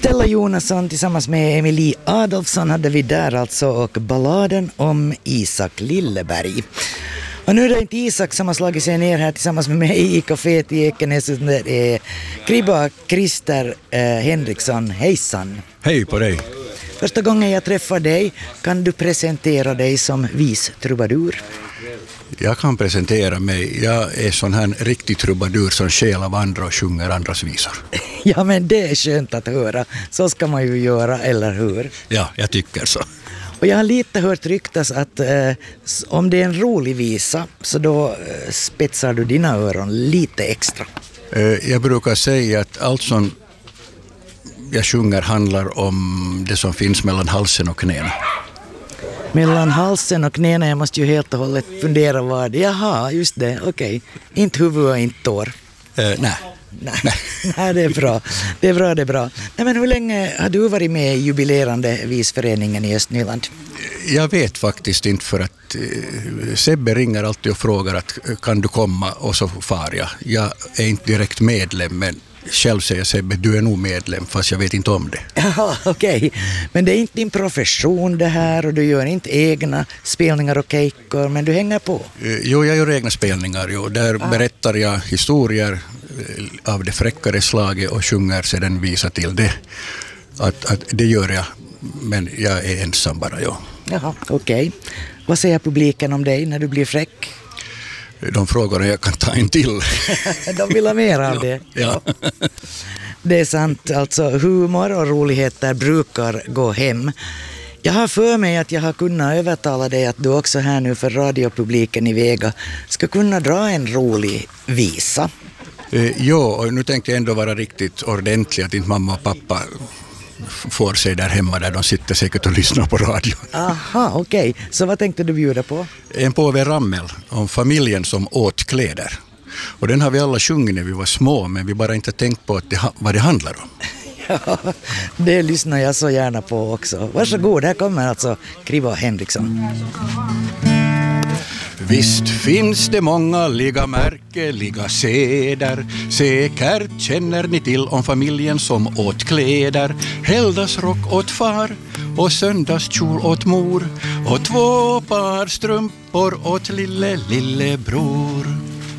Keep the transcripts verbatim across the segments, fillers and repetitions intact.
Stella Jonasson tillsammans med Emilie Adolfsson hade vi där alltså, och balladen om Isak Lilleberg. Och nu är det inte Isak som har slagit sig ner här tillsammans med mig i kaféet i Ekenäs, utan det är Kribba Christer eh, Henriksson. Hejsan! Hej på dig! Första gången jag träffar dig, kan du presentera dig som vis trubadur? Jag kan presentera mig. Jag är sån här riktig trubadur som skäl av andra och sjunger andras visor. Ja, men det är skönt att höra. Så ska man ju göra, eller hur? Ja, jag tycker så. Och jag har lite hört ryktas att eh, om det är en rolig visa så då eh, spetsar du dina öron lite extra. Eh, jag brukar säga att allt som jag sjunger handlar om det som finns mellan halsen och knäna. Mellan halsen och knäna, jag måste ju helt och hållet fundera vad det är. Jaha, just det, okej. Okay. Inte huvud och inte tår. Eh, nej. Nej. Nej, det är bra. Det är bra, det är bra. Nej, men hur länge har du varit med i jubilerande visföreningen i Östnyland? Jag vet faktiskt inte, för att eh, Sebbe ringer alltid och frågar att kan du komma, och så far jag. Jag är inte direkt medlem, men själv säger Sebbe, du är nog medlem, fast jag vet inte om det. Jaha, okej. Okay. Men det är inte din profession det här, och du gör inte egna spelningar och kejkor, men du hänger på? Eh, jo, jag gör egna spelningar. Jo. Där ah. berättar jag historier av det fräckare slaget och sjunger sedan visa till det. Att, att det gör jag, men jag är ensam bara, ja. Jaha, okej. Okay. Vad säger publiken om dig när du blir fräck? De frågar om jag kan ta en till. De vill ha mer av det. Ja. Ja. Det är sant, alltså humor och roligheter brukar gå hem. Jag har för mig att jag har kunnat övertala dig att du också här nu för radiopubliken i Vega ska kunna dra en rolig visa. Eh, jo, och nu tänkte jag ändå vara riktigt ordentlig, att inte mamma och pappa får sig där hemma där de sitter säkert och lyssnar på radio. Aha, okej. Okay. Så vad tänkte du bjuda på? En påve Rammel om familjen som åt kläder. Och den har vi alla sjungit när vi var små, men vi bara inte tänkt på att det, vad det handlar om. Ja, det lyssnar jag så gärna på också. Varsågod, här kommer alltså Kribba Henriksson. Visst finns det många liga märkeliga seder. Säkert känner ni till om familjen som åt kläder. Helgdagsrock åt far och söndagskjol åt mor. Och två par strumpor åt lille, lille bror.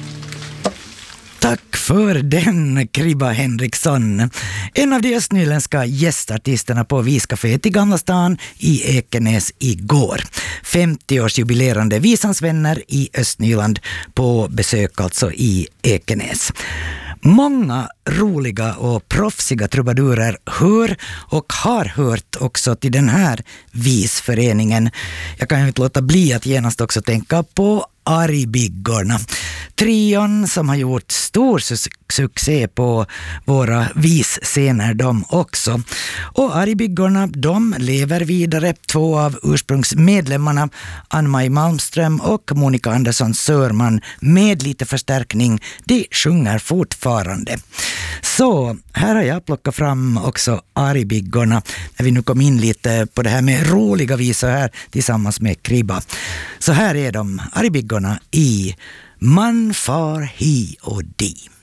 Tack för den, Kribba Henriksson. En av de östnyländska gästartisterna på Viscaféet i Gamla stan i Ekenäs igår. femtio-årsjubilerande Visans vänner i Östnyland på besök alltså i Ekenäs. Många roliga och proffsiga trubadurer hör och har hört också till den här visföreningen. Jag kan ju inte låta bli att genast också tänka på Aribiggorna. Trion som har gjort stor su- succé på våra visscener de också. Och Aribiggorna, de lever vidare. Två av ursprungsmedlemmarna, Ann-Maj Malmström och Monica Andersson Sörman, med lite förstärkning, de sjunger fortfarande. Så här har jag plockat fram också Aribiggorna när vi nu kom in lite på det här med roliga visor här tillsammans med Kribba. Så här är de, Aribiggorna i Man far hi och di.